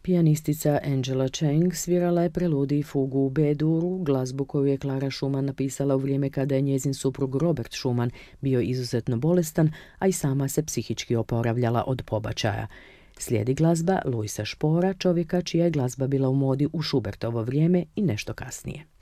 Pijanistica Angela Chang svirala je preludij i fugu u B-duru, glazbu koju je Clara Schumann napisala u vrijeme kada je njezin suprug Robert Schumann bio izuzetno bolestan, a i sama se psihički oporavljala od pobačaja. Slijedi glazba Louisa Spohra, čovjeka čija je glazba bila u modi u Schubertovo vrijeme i nešto kasnije.